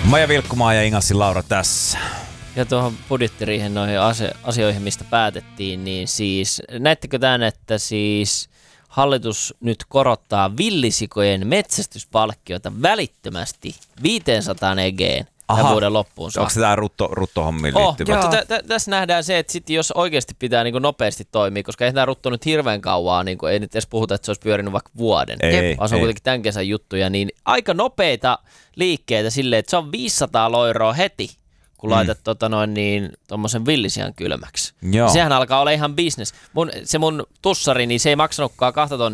Maija Vilkkumaa ja Ingassi Laura tässä. Ja tuohon budjettiriihen noihin asioihin, mistä päätettiin, niin siis näettekö tämän, että siis hallitus nyt korottaa villisikojen metsästyspalkkiota välittömästi 500 EG:n tämän vuoden loppuun saakka. Onko se tämä ruttohommiin liittyvä? Tässä nähdään se, että sitten jos oikeasti pitää niin nopeasti toimia, koska ei tämä rutto nyt hirveän kauaa, niin ei nyt edes puhuta, että se olisi pyörinyt vaikka vuoden, vaan se on kuitenkin tämän kesän juttuja, niin aika nopeita liikkeitä silleen, että se on 500 euroa heti, kun laitat tuommoisen villisian kylmäksi. Sehän alkaa olla ihan business. Mun tussari, niin se ei maksanutkaan 2 000